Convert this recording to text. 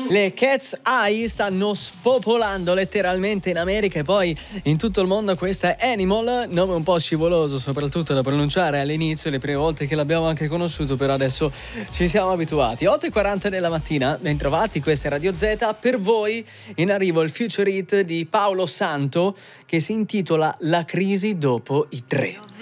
Le Cat's Eye stanno spopolando letteralmente in America e poi in tutto il mondo. Questa è Animal, nome un po' scivoloso soprattutto da pronunciare all'inizio, le prime volte che l'abbiamo anche conosciuto, però adesso ci siamo abituati. 8:40 della mattina, ben trovati, questa è Radio Z. Per voi in arrivo il Future Hit di Paolo Santo che si intitola La crisi dopo i tre.